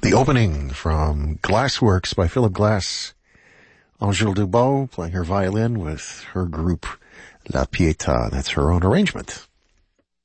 The opening from Glassworks by Philip Glass. Angèle Dubot playing her violin with her group La Pietà. That's her own arrangement.